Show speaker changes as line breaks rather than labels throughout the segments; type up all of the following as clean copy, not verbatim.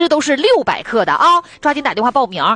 这都是600克的啊！抓紧打电话报名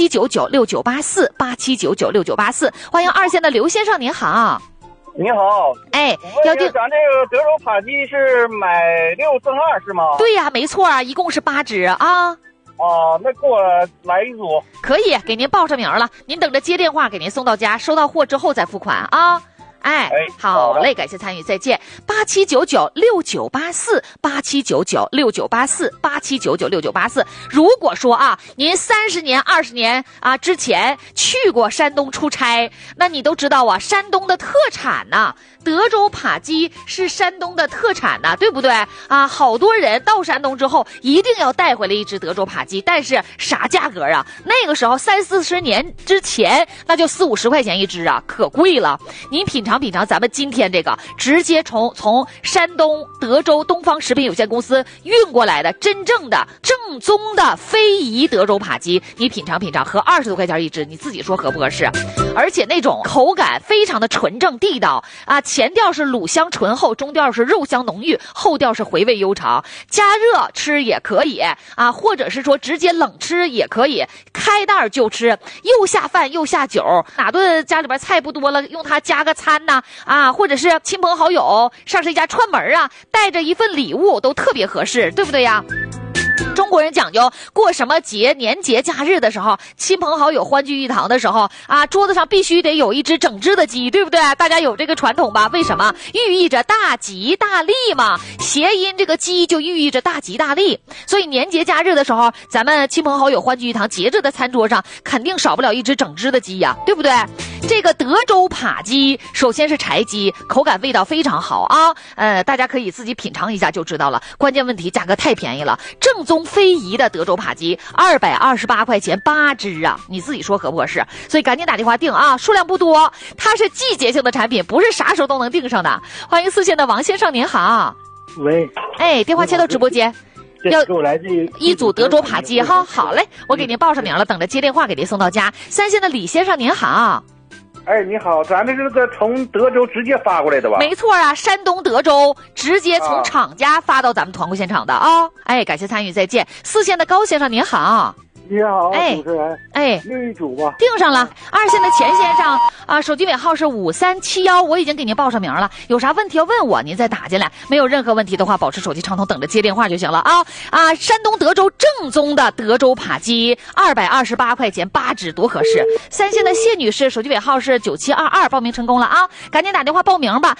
，87996984，87996984。欢迎2线的刘先生，您好。
你好，
要订
咱这个德州扒鸡是买6赠2是吗？
对呀，没错啊，一共是8只啊。
那给我来一组。
可以，给您报上名了，您等着接电话给您送到家，收到货之后再付款啊。好嘞，感谢参与，再见。87996984，87996984，87996984。如果说啊，您30年、20年之前去过山东出差，那你都知道啊，山东的特产呐，德州扒鸡是山东的特产呐，对不对啊？好多人到山东之后一定要带回来一只德州扒鸡，但是啥价格啊？那个时候30-40年之前，那就40-50块钱一只啊，可贵了。您品尝品尝咱们今天这个直接从山东德州东方食品有限公司运过来的真正的正宗的非遗德州扒鸡，你品尝品尝，合20多块钱一只，你自己说合不合适？而且那种口感非常的纯正地道啊，前调是卤香醇厚，中调是肉香浓郁，后调是回味悠长。加热吃也可以啊，或者是说直接冷吃也可以，开袋就吃，又下饭又下酒，哪顿家里边菜不多了，用它加个餐呐或者是亲朋好友上谁家串门啊，带着一份礼物都特别合适，对不对呀？中国人讲究过什么节、年节、假日的时候，亲朋好友欢聚一堂的时候桌子上必须得有一只整只的鸡，对不对？大家有这个传统吧？为什么？寓意着大吉大利嘛，谐音这个鸡就寓意着大吉大利。所以年节假日的时候，咱们亲朋好友欢聚一堂，节日的餐桌上肯定少不了一只整只的鸡呀，对不对？这个德州扒鸡首先是柴鸡，口感味道非常好啊，大家可以自己品尝一下就知道了。关键问题，价格太便宜了，正宗非遗的德州扒鸡228块钱8只啊，你自己说合不合适？所以赶紧打电话订啊，数量不多，它是季节性的产品，不是啥时候都能订上的。欢迎4线的王先生，您好。
喂，
电话切到直播间。
要给我来这
一组德州扒鸡哈，好嘞，我给您报上名了，等着接电话给您送到家。3线的李先生您好。
你好，咱们是个从德州直接发过来的吧？
没错啊，山东德州直接从厂家发到咱们团购现场的啊。感谢参与，再见。4线的高先生您好。
你好，主持人。另一组吧。
订上了。2线的钱先生手机尾号是5371，我已经给您报上名了。有啥问题要问我，您再打进来。没有任何问题的话，保持手机畅通，等着接电话就行了啊。山东德州正宗的德州扒鸡，228块钱8只，多合适。3线的谢女士，手机尾号是9722，报名成功了啊，赶紧打电话报名吧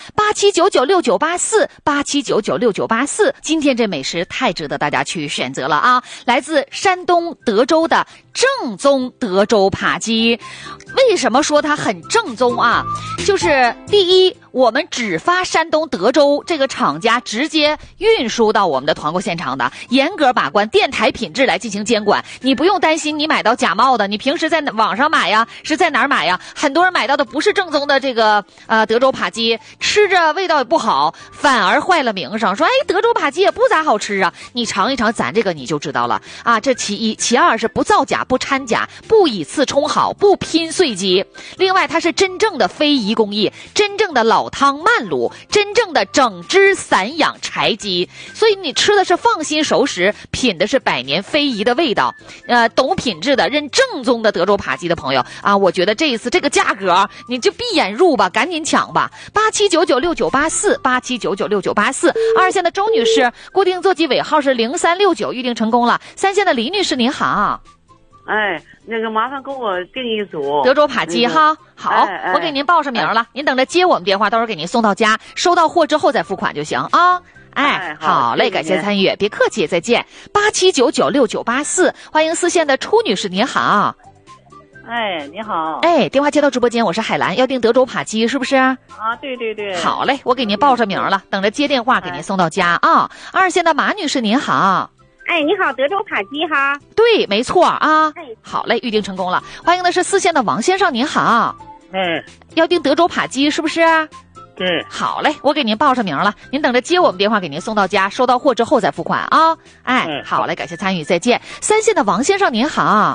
，87996984，87996984。今天这美食太值得大家去选择了啊，来自山东德州的正宗德州扒鸡。为什么说它很正宗啊？就是第一，我们只发山东德州这个厂家直接运输到我们的团购现场的，严格把关，电台品质来进行监管，你不用担心你买到假冒的。你平时在网上买呀，是在哪儿买呀？很多人买到的不是正宗的这个德州扒鸡，吃着味道也不好，反而坏了名声，说德州扒鸡也不咋好吃啊。你尝一尝咱这个你就知道了啊。这其一，其二是不造假、不掺假、不以次充好、不拼碎鸡。另外它是真正的非遗工艺，真正的老汤慢卤，真正的整只散养柴鸡，所以你吃的是放心熟食，品的是百年非遗的味道。懂品质的、认正宗的德州扒鸡的朋友啊，我觉得这一次这个价格你就闭眼入吧，赶紧抢吧，87996984，87996984。2线的周女士，固定座机尾号是0369，预定成功了。3线的李女士您好。
那个麻烦给我订一组
德州扒鸡哈。好，我给您报上名了，您等着接我们电话，到时候给您送到家，收到货之后再付款就行啊。好嘞，感谢参与，别客气，再见。87996984，欢迎4线的初女士您好。
你好。
电话接到直播间，我是海兰，要订德州扒鸡是不是？
对对对。
好嘞，我给您报上名了，等着接电话给您送到家啊。2线的马女士您好。
你好，德州扒鸡哈。
对，没错啊。好嘞，预定成功了。欢迎的是4线的王先生您好。要订德州扒鸡是不是？
对。
好嘞，我给您报上名了，您等着接我们电话给您送到家，收到货之后再付款啊。好嘞，感谢参与，再见。3线的王先生您好。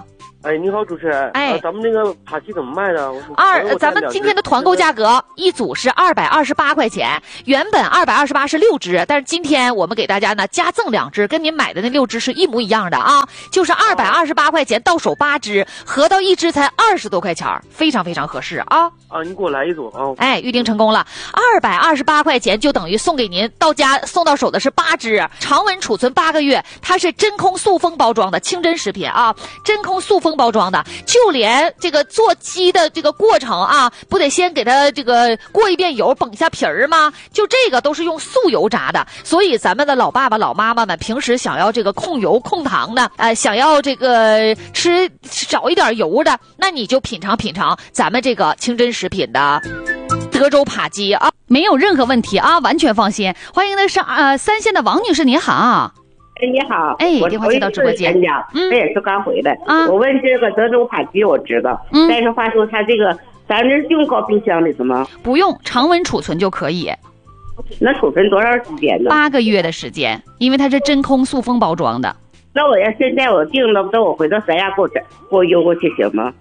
哎，你好，主持人。
哎，
咱们那个扒鸡怎么卖的？
咱们今天的团购价格，一组是228块钱，原本228是6只，但是今天我们给大家呢加赠2只，跟您买的那6只是一模一样的啊，就是228块钱到手8只，合到一只才20多块钱，非常非常合适啊。
啊，你给我来一组啊！
哎，预定成功了，228块钱就等于送给您到家送到手的是8只，常温储存8个月，它是真空塑封包装的清真食品啊，真空塑封包装的，就连这个做鸡的这个过程啊，不得先给它这个过一遍油，崩一下皮儿吗？就这个都是用素油炸的，所以咱们的老爸爸老妈妈们平时想要这个控油控糖的，想要这个吃少一点油的，那你就品尝品尝咱们这个清真食品的德州扒鸡啊，没有任何问题啊，完全放心。欢迎的是3线的王女士，您好。
哎，你好，
哎，电话接到直播间。
这也是刚回来。我问这个德州扒鸡我知道，但是话说它这个咱这用高冰箱里头吗？
不用，常温储存就可以。
那储存多长时间呢
？8个月的时间，因为它是真空塑封包装的。
那我要现在我订了，等我回到三亚给我邮过去行吗？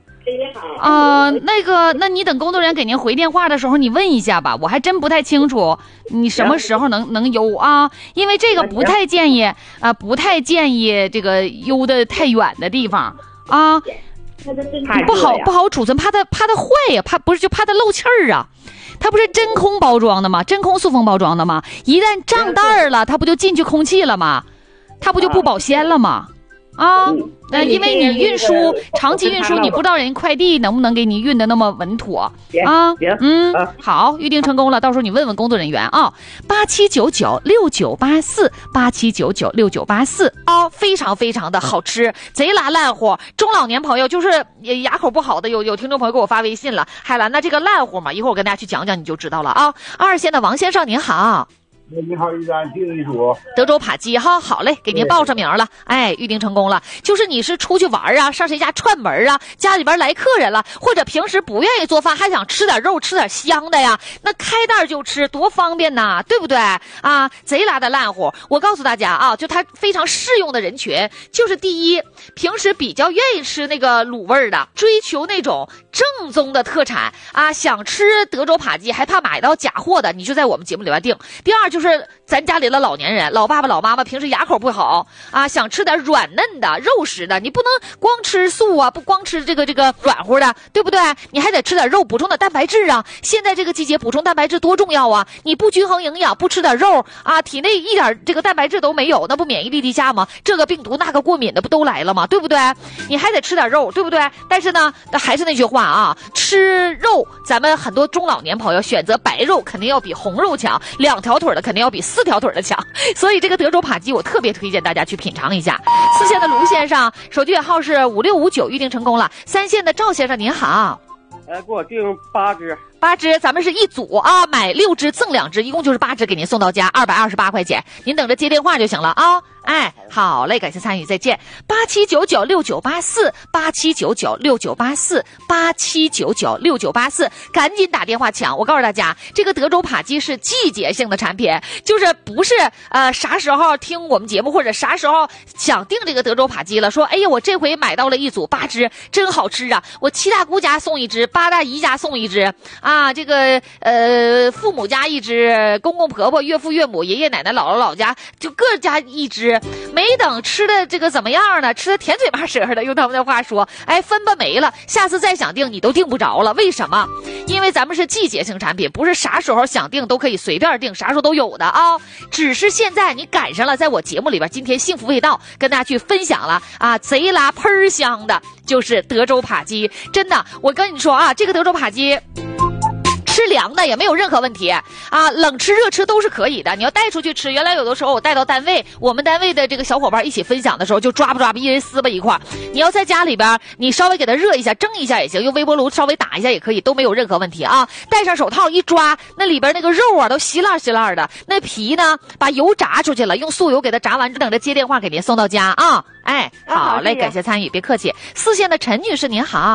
那你等工作人员给您回电话的时候，你问一下吧，我还真不太清楚你什么时候能邮啊，因为这个不太建议这个邮的太远的地方啊，不好储存，怕它坏呀，怕它漏气儿啊。它不是真空包装的吗？真空塑封包装的吗？一旦胀袋儿了，它不就进去空气了吗？它不就不保鲜了吗？啊，因为你运输长期运输，你不知道人快递能不能给你运的那么稳妥啊。好，预定成功了，到时候你问问工作人员啊。87996984，87996984啊，非常非常的好吃，贼拉烂乎。中老年朋友就是牙口不好的，有听众朋友给我发微信了，海兰的这个烂乎嘛，一会儿我跟大家去讲讲，你就知道了啊。2线的王先生您好。
你好，依然订一组
德州扒鸡哈，好嘞，给您报上名了，哎，预定成功了。就是你是出去玩啊，上谁家串门啊，家里边来客人了，或者平时不愿意做饭，还想吃点肉，吃点香的呀，那开袋就吃，多方便呐，对不对啊？贼拉的烂乎。我告诉大家啊，就它非常适用的人群，就是第一，平时比较愿意吃那个卤味的，追求那种正宗的特产啊，想吃德州扒鸡还怕买到假货的，你就在我们节目里边订。第二就是咱家里的老年人，老爸爸老妈妈平时牙口不好啊，想吃点软嫩的肉食的，你不能光吃素啊，不光吃这个软乎的，对不对？你还得吃点肉，补充点蛋白质啊。现在这个季节补充蛋白质多重要啊，你不均衡营养，不吃点肉啊，体内一点这个蛋白质都没有，那不免疫力低下吗？这个病毒那个过敏的不都来了吗？对不对？你还得吃点肉，对不对？但是呢，还是那句话啊，吃肉咱们很多中老年朋友选择白肉肯定要比红肉强，2条腿的肯定要比4条腿的强，所以这个德州扒鸡我特别推荐大家去品尝一下。4线的卢先生，手机尾号是5659，预定成功了。3线的赵先生您好，
给我订8只。
8只，咱们是一组啊，买6只赠2只，一共就是8只给您送到家，228块钱，您等着接电话就行了啊。哎，好嘞，感谢参与，再见。87996984，87996984，87996984，赶紧打电话抢。我告诉大家，这个德州扒鸡是季节性的产品，就是不是啥时候听我们节目或者啥时候想订这个德州扒鸡了，说哎呀我这回买到了一组8只，真好吃啊！我7大姑家送1只，8大姨家送1只啊，这个父母家1只，公公婆婆、岳父岳母、爷爷奶奶、姥姥老家就各家1只。没等吃的这个怎么样呢？吃的甜嘴巴舌的，用他们的话说，哎，分吧没了，下次再想订你都订不着了。为什么？因为咱们是季节性产品，不是啥时候想订都可以随便订，啥时候都有的啊。只是现在你赶上了，在我节目里边，今天幸福味道跟大家去分享了啊，贼拉喷香的，就是德州扒鸡。真的，我跟你说啊，这个德州扒鸡。吃凉的也没有任何问题啊，冷吃热吃都是可以的。你要带出去吃，原来有的时候我带到单位，我们单位的这个小伙伴一起分享的时候，就抓吧一人撕吧一块。你要在家里边，你稍微给它热一下，蒸一下也行，用微波炉稍微打一下也可以，都没有任何问题啊。戴上手套一抓，那里边那个肉啊都稀烂稀烂的，那皮呢把油炸出去了，用素油给它炸完，等着接电话给您送到家啊。哎，好嘞，感谢参与，别客气。4线的陈女士您好。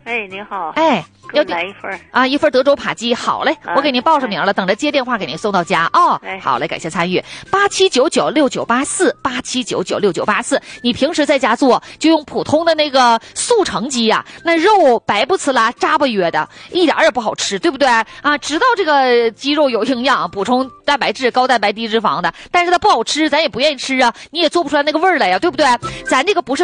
哎，你好。
哎，
要来一份
啊，一份德州扒鸡。好嘞，我给您报上名了，等着接电话给您送到家啊。好嘞，感谢参与。87996984，87996984。你平时在家做就用普通的那个速成鸡呀，那肉白不呲啦，渣不约的，一点也不好吃，对不对啊？知道这个鸡肉有营养，补充蛋白质，高蛋白低脂肪的，但是它不好吃，咱也不愿意吃啊，你也做不出来那个味儿来呀，对不对？咱这个不是